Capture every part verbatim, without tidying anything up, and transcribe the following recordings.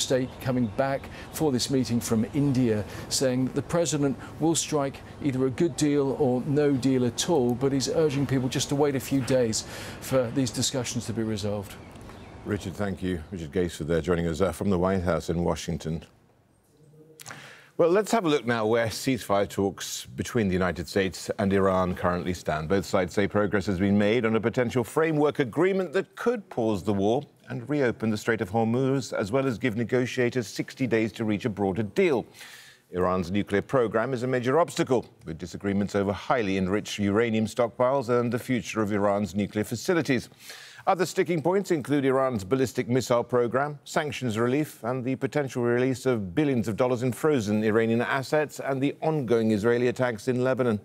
state coming back for this meeting from India, saying that the president will strike either a good deal or no deal at all, but he's urging people just to wait a few days for these discussions to be resolved. Richard, thank you. Richard Gaisford there joining us uh, from the White House in Washington. Well, let's have a look now where ceasefire talks between the United States and Iran currently stand. Both sides say progress has been made on a potential framework agreement that could pause the war and reopen the Strait of Hormuz, as well as give negotiators sixty days to reach a broader deal. Iran's nuclear program is a major obstacle, with disagreements over highly enriched uranium stockpiles and the future of Iran's nuclear facilities. Other sticking points include Iran's ballistic missile program, sanctions relief, and the potential release of billions of dollars in frozen Iranian assets, and the ongoing Israeli attacks in Lebanon.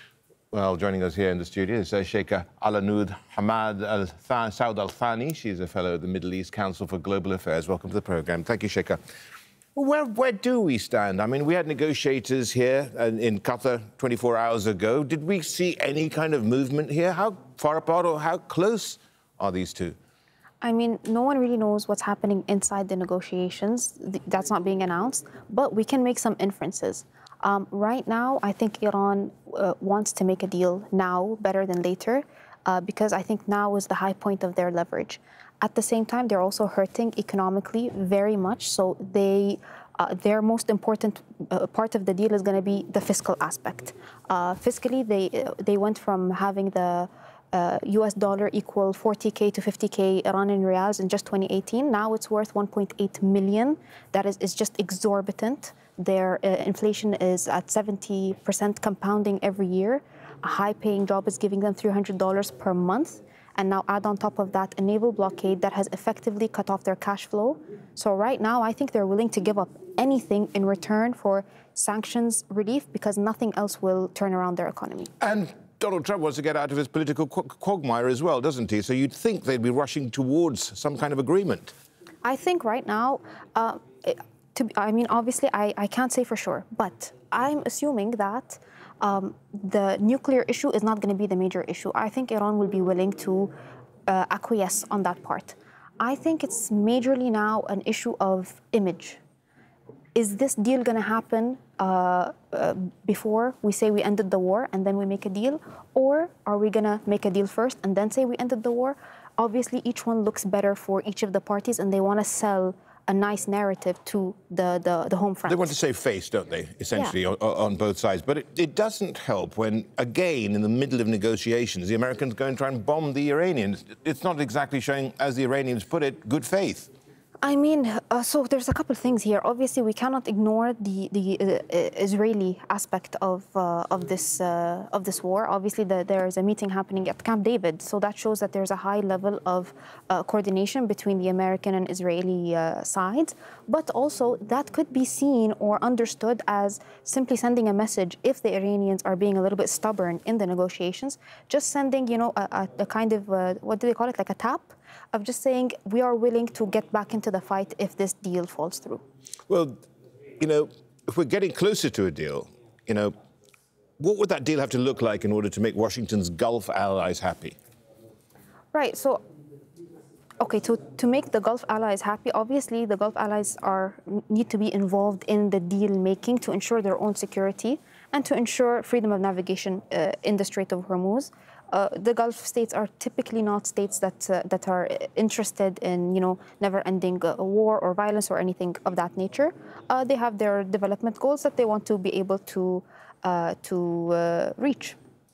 Well, joining us here in the studio is uh, Sheikha Alanud Hamad Al Saud Al Thani. She's a fellow at the Middle East Council for Global Affairs. Welcome to the programme. Thank you, Sheikha. Well, where, where do we stand? I mean, we had negotiators here in Qatar twenty-four hours ago. Did we see any kind of movement here? How far apart or how close are these two? I mean, no one really knows what's happening inside the negotiations. That's not being announced, but we can make some inferences. Um, right now, I think Iran uh, wants to make a deal now better than later, uh, because I think now is the high point of their leverage. At the same time, they're also hurting economically very much, so they Uh, their most important uh, part of the deal is going to be the fiscal aspect. Uh, fiscally, they uh, they went from having the uh, U S dollar equal forty K to fifty K Iranian riyals in just twenty eighteen. Now it's worth one point eight million. That is, is just exorbitant. Their uh, inflation is at seventy percent compounding every year. A high-paying job is giving them three hundred dollars per month. And now add on top of that a naval blockade that has effectively cut off their cash flow. So right now, I think they're willing to give up anything in return for sanctions relief, because nothing else will turn around their economy. And Donald Trump wants to get out of his political qu quagmire as well, doesn't he? So you'd think they'd be rushing towards some kind of agreement. I think right now, uh, to, I mean, obviously, I, I can't say for sure, but I'm assuming that Um, the nuclear issue is not going to be the major issue. I think Iran will be willing to uh, acquiesce on that part. I think it's majorly now an issue of image. Is this deal going to happen uh, uh, before we say we ended the war and then we make a deal? Or are we going to make a deal first and then say we ended the war? Obviously, each one looks better for each of the parties, and they want to sell a nice narrative to the, the, the home front. They want to save face, don't they, essentially, yeah. on, on both sides. But it, it doesn't help when, again, in the middle of negotiations, the Americans go and try and bomb the Iranians. It's not exactly showing, as the Iranians put it, good faith. I mean, uh, so there's a couple of things here. Obviously, we cannot ignore the the uh, Israeli aspect of uh, of this uh, of this war. Obviously, the, there's a meeting happening at Camp David, so that shows that there's a high level of uh, coordination between the American and Israeli uh, sides. But also, that could be seen or understood as simply sending a message if the Iranians are being a little bit stubborn in the negotiations. Just sending, you know, a, a, a kind of uh, what do they call it, like a tap, of just saying we are willing to get back into the fight if this deal falls through. Well, you know, if we're getting closer to a deal, you know, what would that deal have to look like in order to make Washington's Gulf allies happy? Right, so, okay, to, to make the Gulf allies happy, obviously the Gulf allies are need to be involved in the deal making to ensure their own security and to ensure freedom of navigation uh, in the Strait of Hormuz. Uh, the Gulf states are typically not states that uh, that are interested in, you know, never-ending uh, war or violence or anything of that nature. Uh, they have their development goals that they want to be able to uh, to uh, reach.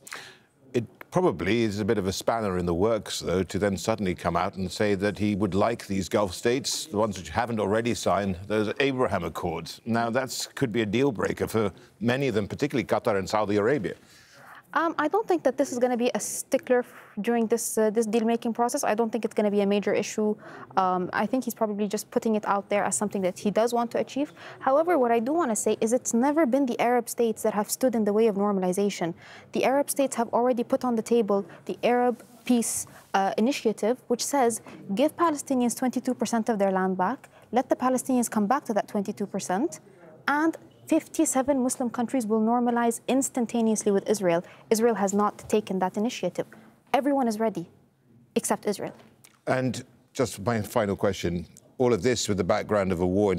It probably is a bit of a spanner in the works, though, to then suddenly come out and say that he would like these Gulf states, the ones which haven't already signed, those Abraham Accords. Now, that could be a deal breaker for many of them, particularly Qatar and Saudi Arabia. Um, I don't think that this is going to be a stickler during this uh, this deal-making process. I don't think it's going to be a major issue. Um, I think he's probably just putting it out there as something that he does want to achieve. However, what I do want to say is it's never been the Arab states that have stood in the way of normalization. The Arab states have already put on the table the Arab Peace uh, Initiative, which says give Palestinians twenty-two percent of their land back, let the Palestinians come back to that twenty-two percent, and fifty-seven Muslim countries will normalize instantaneously with Israel. Israel has not taken that initiative. Everyone is ready, except Israel. And just my final question, all of this with the background of a war in